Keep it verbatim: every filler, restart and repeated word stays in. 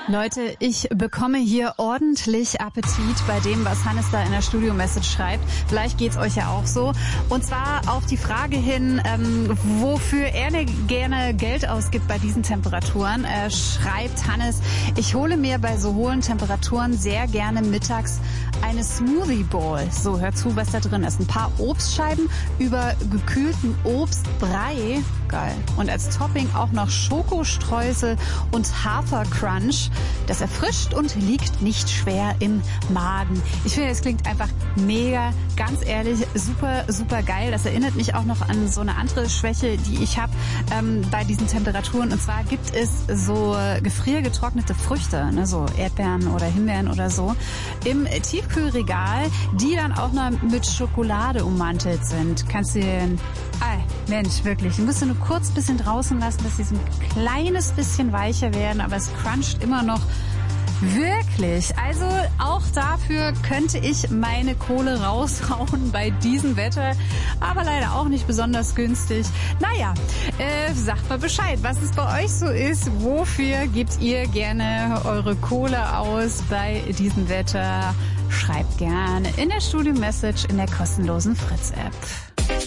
Leute, ich bekomme hier ordentlich Appetit bei dem, was Hannes da in der Studio-Message schreibt. Vielleicht geht's euch ja auch so. Und zwar auf die Frage hin, ähm, wofür er ne, gerne Geld ausgibt bei diesen Temperaturen, äh, schreibt Hannes: Ich hole mir bei so hohen Temperaturen sehr gerne mittags eine Smoothie Bowl. So, hört zu, was da drin ist. Ein paar Obstscheiben über gekühlten Obstbrei. Geil. Und als Topping auch noch Schokostreusel und Hafercrunch. Das erfrischt und liegt nicht schwer im Magen. Ich finde, es klingt einfach mega, ganz ehrlich, super, super geil. Das erinnert mich auch noch an so eine andere Schwäche, die ich habe ähm, bei diesen Temperaturen. Und zwar gibt es so gefriergetrocknete Früchte, ne, so Erdbeeren oder Himbeeren oder so, im Tiefkühlregal, die dann auch noch mit Schokolade ummantelt sind. Kannst du den... Ah, Mensch, wirklich. Du musst du nur kurz ein bisschen draußen lassen, dass sie so ein kleines bisschen weicher werden, aber es cruncht immer noch wirklich. Also auch dafür könnte ich meine Kohle raushauen bei diesem Wetter, aber leider auch nicht besonders günstig. Naja, äh, sagt mal Bescheid, was es bei euch so ist. Wofür gebt ihr gerne eure Kohle aus bei diesem Wetter? Schreibt gerne in der Studio-Message in der kostenlosen Fritz-App.